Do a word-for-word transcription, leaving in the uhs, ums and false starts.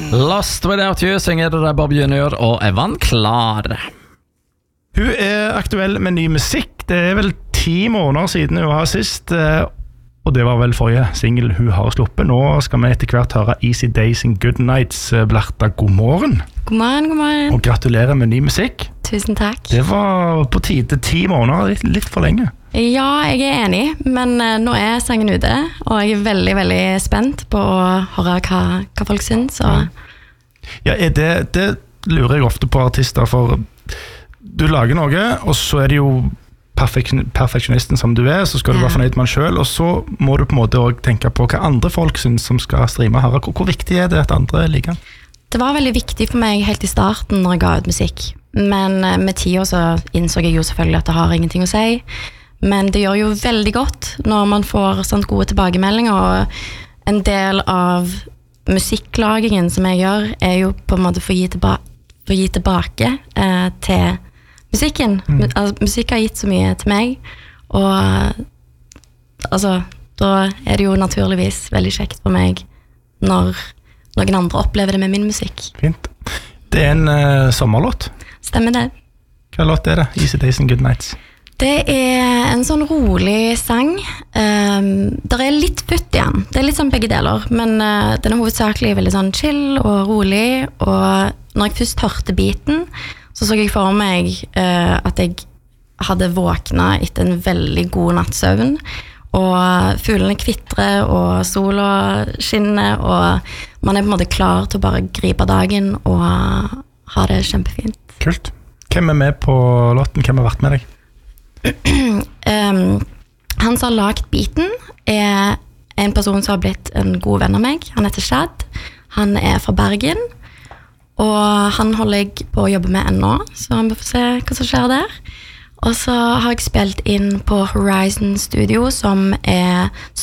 Lost Without You synger det Bob Junior og Evan Klar. Hun er aktuell med ny musikk. Det er vel ti måneder siden hun har sist, og det var vel forrige single hun har sluppet. Nå skal vi etter hvert høre Easy Days and Good Nights. Blerta, god morgen. God morgen, god morgen. Og gratulerer med ny musikk. Tusen takk. Det var på tide, ti måneder, litt, litt for lenge. Ja, jeg er enig, men nå er sangen ute, og jeg er veldig, veldig spent på å høre hva, hva folk synes. Og... Ja, er det, det lurer jeg ofte på artister, for du lager noe, og så er det jo perfek- perfeksjonisten som du er, så skal du Ja. være fornøyd med den selv, og så må du på en måte også tenke på hva andre folk synes som skal streame og høre. Hvor, hvor viktig er det at andre liker den? Det var veldig viktig for meg helt i starten når jeg ga ut musikk, men med tiden så innså jeg jo selvfølgelig at det har ingenting å si. Men det gjør jo veldig godt når man får sånt gode tilbakemeldinger, og en del av musikklagingen som jeg gjør er jo på en måte for å gi, tilba- for å gi tilbake eh, til musikken. Mm. Altså, musikk har gitt så mye til meg, og altså, da er det jo naturligvis veldig kjekt for meg når noen andre opplever det med min musikk. Fint. Det er en uh, sommerlåt. Stemmer det. Hva låt er det? Easy Days and Good Nights. Det er en sånn rolig sang. Um, der er litt futt igjen. Det er litt sånn begge deler, men uh, den er hovedsakelig veldig sånn chill og rolig, og når jeg først hørte beaten, så så jeg for meg uh, at jeg hadde våkna etter en veldig god nattsøvn, og fuglene kvitrer, og sola skinner, og man er på en måte klar til å bare gripe dagen og ha det kjempefint. Kult. Hvem er med på låten? Hvem har vært med deg? um, han som har lagt beaten er en person som har blitt en god venn av meg. Han heter Shad. Han er fra Bergen, og han holder jeg på å jobbe med ennå, så vi får se hva som skjer der. Og så har jeg spilt inn på Horizon Studio, som er